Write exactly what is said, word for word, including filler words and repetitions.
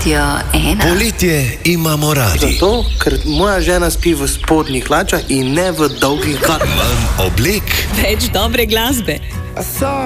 Radio ena. Poletje imamo radi. Zato, ker moja žena spi v spodnjih hlačah in ne v dolgih galah. Manj oblek. Več dobre glasbe.